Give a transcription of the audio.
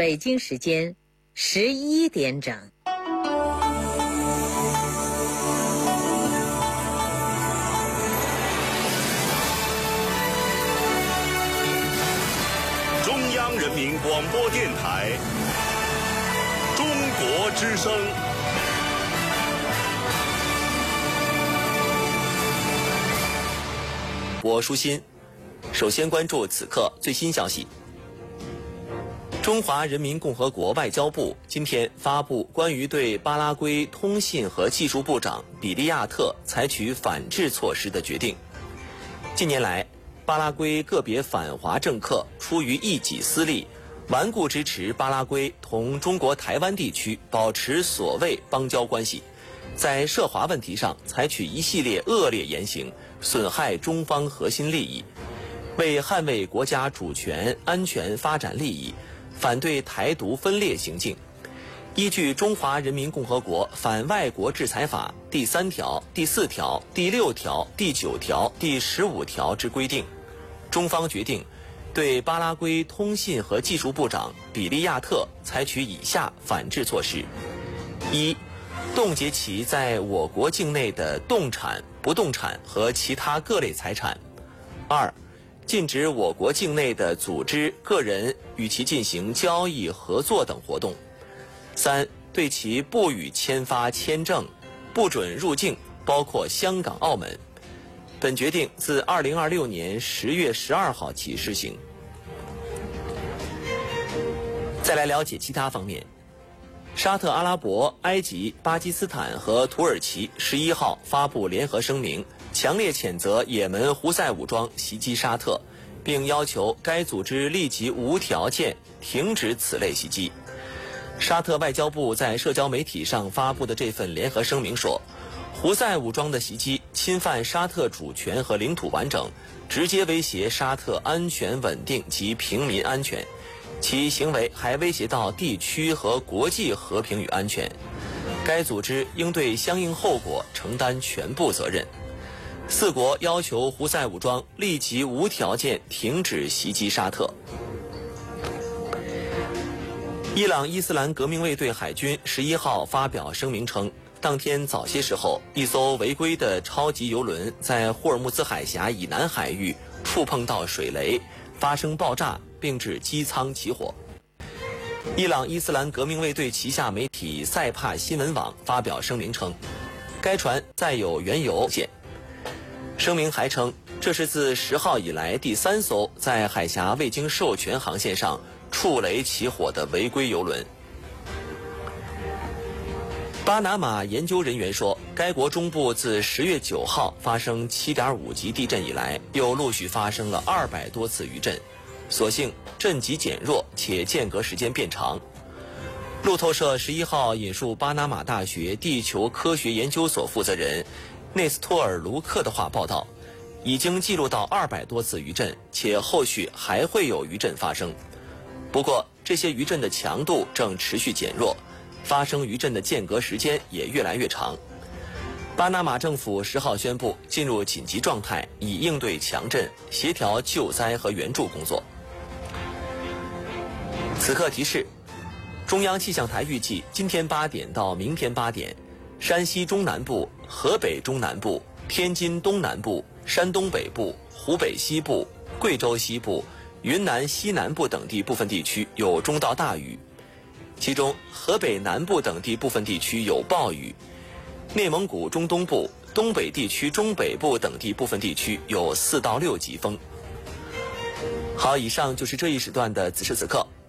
北京时间11点整。 中央人民广播电台中国之声。 我舒心，首先关注此刻最新消息。中华人民共和国外交部今天发布关于对巴拉圭通信和技术部长比利亚特采取反制措施的决定。近年来，巴拉圭个别反华政客出于一己私利，顽固支持巴拉圭同中国台湾地区保持所谓邦交关系，在涉华问题上采取一系列恶劣言行，损害中方核心利益。为捍卫国家主权、安全、发展利益，反对台独分裂行径，依据《中华人民共和国反外国制裁法》第3条、第4条、第6条、第9条、第15条之规定，中方决定对巴拉圭通信和技术部长比利亚特采取以下反制措施：一、冻结其在我国境内的动产、不动产和其他各类财产；二、禁止我国境内的组织、个人与其进行交易、合作等活动；三、对其不予签发签证，不准入境，包括香港、澳门。本决定自2026年10月12号起施行。再来了解其他方面。沙特阿拉伯、埃及、巴基斯坦和土耳其11号发布联合声明，强烈谴责也门胡塞武装袭击沙特，并要求该组织立即无条件停止此类袭击。沙特外交部在社交媒体上发布的这份联合声明说，胡塞武装的袭击侵犯沙特主权和领土完整，直接威胁沙特安全稳定及平民安全，其行为还威胁到地区和国际和平与安全，该组织应对相应后果承担全部责任。四国要求胡塞武装立即无条件停止袭击沙特。伊朗伊斯兰革命卫队海军11号发表声明称，当天早些时候，一艘违规的超级油轮在霍尔木兹海峡以南海域触碰到水雷，发生爆炸，并致机舱起火。伊朗伊斯兰革命卫队旗下媒体塞帕新闻网发表声明称，该船载有原油线。声明还称，这是自10号以来第3艘在海峡未经授权航线上触雷起火的违规油轮。巴拿马研究人员说，该国中部自10月9号发生7.5级地震以来，又陆续发生了200多次余震，所幸震级减弱且间隔时间变长。路透社11号引述巴拿马大学地球科学研究所负责人内斯托尔·卢克的话报道，已经记录到200多次余震，且后续还会有余震发生。不过，这些余震的强度正持续减弱，发生余震的间隔时间也越来越长。巴拿马政府10号宣布进入紧急状态，以应对强震，协调救灾和援助工作。此刻提示，中央气象台预计今天8点到明天8点，山西中南部、河北中南部、天津东南部、山东北部、湖北西部、贵州西部、云南西南部等地部分地区有中到大雨，其中河北南部等地部分地区有暴雨，内蒙古中东部、东北地区中北部等地部分地区有4到6级风。好，以上就是这一时段的此时此刻。